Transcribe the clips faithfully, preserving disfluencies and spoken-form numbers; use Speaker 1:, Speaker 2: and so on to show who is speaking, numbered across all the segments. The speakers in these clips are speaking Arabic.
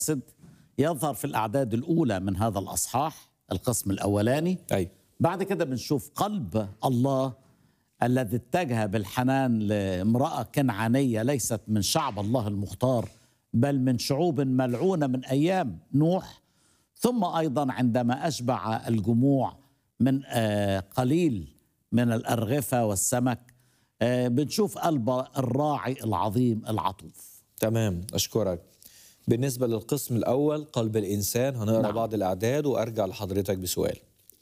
Speaker 1: يظهر في الأعداد الأولى من هذا الأصحاح، القسم الأولاني.
Speaker 2: أي.
Speaker 1: بعد كده بنشوف قلب الله الذي اتجه بالحنان لامرأة كنعانية ليست من شعب الله المختار، بل من شعوب ملعونة من أيام نوح. ثم أيضا عندما أشبع الجموع من قليل من الأرغفة والسمك، بنشوف قلب الراعي العظيم العطوف.
Speaker 2: تمام، أشكرك. بالنسبة للقسم الأول قلب الإنسان هنقرأ نعم. بعض الأعداد وأرجع لحضرتك بسؤال.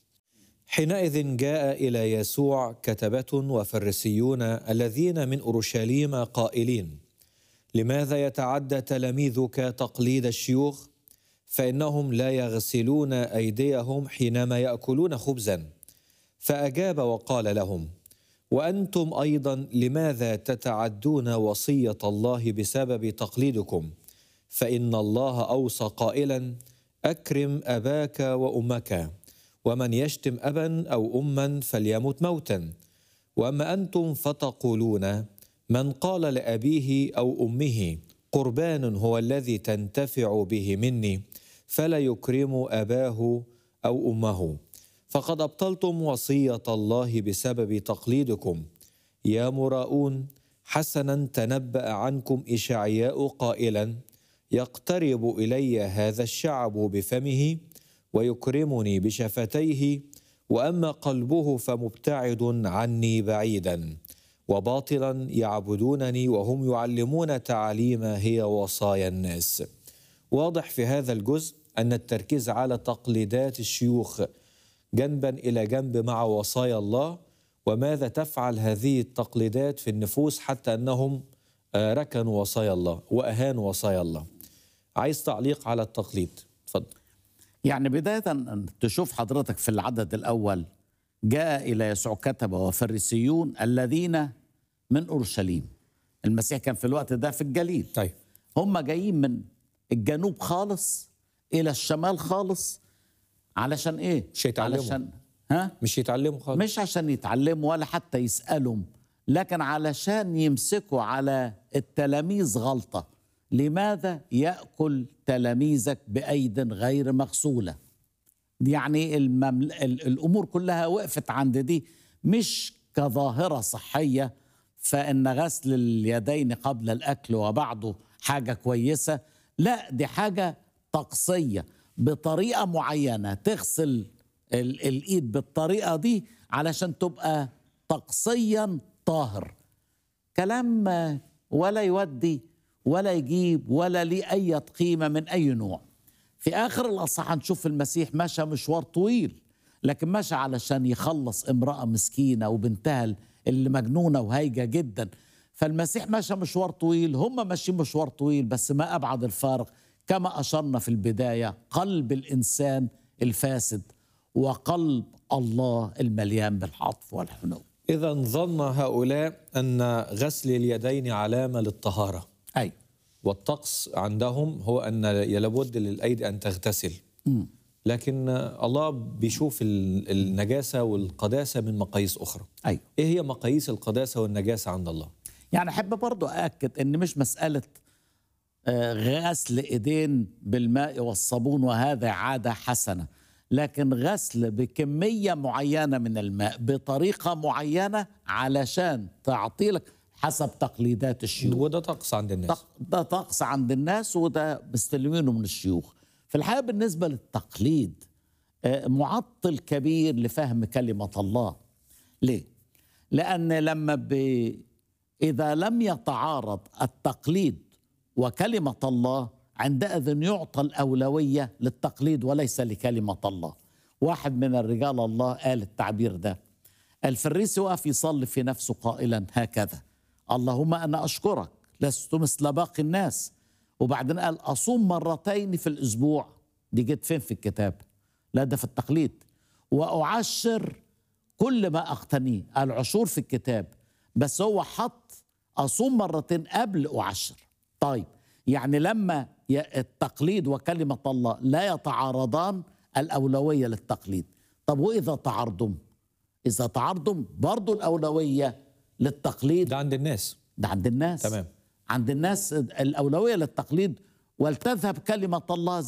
Speaker 2: حينئذ جاء إلى يسوع كتبة وفريسيون الذين من أورشليم قائلين: لماذا يتعدى تلاميذك تقليد الشيوخ؟ فإنهم لا يغسلون أيديهم حينما يأكلون خبزا. فأجاب وقال لهم: وأنتم أيضا لماذا تتعدون وصية الله بسبب تقليدكم؟ فإن الله أوصى قائلا: أكرم أباك وأمك، ومن يشتم أبا أو أما فليمت موتا. وأما أنتم فتقولون: من قال لأبيه أو أمه قربان هو الذي تنتفع به مني، فلا يكرم أباه أو أمه. فقد أبطلتم وصية الله بسبب تقليدكم. يا مراؤون، حسنا تنبأ عنكم إشعياء قائلا: يقترب إلي هذا الشعب بفمه ويكرمني بشفتيه، وأما قلبه فمبتعد عني بعيدا، وباطلا يعبدونني وهم يعلمون تعاليم هي وصايا الناس. واضح في هذا الجزء أن التركيز على تقليدات الشيوخ جنبا إلى جنب مع وصايا الله، وماذا تفعل هذه التقليدات في النفوس حتى أنهم ركنوا وصايا الله وأهانوا وصايا الله. عايز تعليق على التقليد؟ اتفضل.
Speaker 1: يعني بداية تشوف حضرتك في العدد الأول: جاء إلى يسوع كتبة وفريسيون الذين من أورشليم. المسيح كان في الوقت ده في الجليل.
Speaker 2: طيب.
Speaker 1: هم جايين من الجنوب خالص إلى الشمال خالص. علشان إيه؟
Speaker 2: مش يتعلموا.
Speaker 1: علشان ها؟
Speaker 2: مش يتعلموا خالص.
Speaker 1: مش عشان يتعلموا ولا حتى يسألهم، لكن علشان يمسكوا على التلاميذ غلطة. لماذا يأكل تلاميذك بأيد غير مغسولة؟ يعني الممل... الأمور كلها وقفت عند دي، مش كظاهرة صحية فإن غسل اليدين قبل الأكل وبعده حاجة كويسة. لا، دي حاجة طقسية بطريقة معينة، تغسل ال... الإيد بالطريقة دي علشان تبقى طقسيا طاهر. كلام ولا يودي ولا يجيب ولا ليه أي قيمة من أي نوع. في آخر الأصحاح نشوف المسيح مشى مشوار طويل، لكن مشى علشان يخلص امرأة مسكينة وبنتها اللي مجنونة وهايجة جدا. فالمسيح مشى مشوار طويل، هم ماشيين مشوار طويل، بس ما أبعد الفارق كما أشرنا في البداية: قلب الإنسان الفاسد وقلب الله المليان بالعطف والحنو.
Speaker 2: إذا ظن هؤلاء أن غسل اليدين علامة للطهارة.
Speaker 1: أي.
Speaker 2: والطقس عندهم هو أن لابد للأيدي أن تغتسل. م. لكن الله بيشوف النجاسة والقداسة من مقاييس أخرى.
Speaker 1: أي.
Speaker 2: إيه هي مقاييس القداسة والنجاسة عند الله؟
Speaker 1: يعني أحب برضو أأكد أن مش مسألة غسل إيدين بالماء والصابون وهذا عادة حسنة، لكن غسل بكمية معينة من الماء بطريقة معينة علشان تعطي لك حسب تقليدات الشيوخ.
Speaker 2: وده طقس عند الناس.
Speaker 1: ده طقس عند الناس، وده مستلمينه من الشيوخ. في الحقيقة بالنسبة للتقليد معطل كبير لفهم كلمة الله. ليه؟ لأن لما ب... إذا لم يتعارض التقليد وكلمة الله، عندئذ يعطى الأولوية للتقليد وليس لكلمة الله. واحد من الرجال الله قال التعبير ده: الفريسي وقف يصلي في نفسه قائلا هكذا: اللهم أنا أشكرك لست مثل باقي الناس. وبعدين قال: أصوم مرتين في الأسبوع. دي جت فين في الكتاب؟ لا، ده في التقليد. وأعشر كل ما أقتنيه. العشور في الكتاب، بس هو حط أصوم مرتين قبل أعشر. طيب، يعني لما التقليد وكلمة الله لا يتعارضان، الأولوية للتقليد. طب وإذا تعارضوا؟ إذا تعارضوا برضو الأولوية للتقليد.
Speaker 2: ده عند الناس.
Speaker 1: ده عند الناس.
Speaker 2: تمام.
Speaker 1: عند الناس الأولوية للتقليد، ولتذهب كلمة الله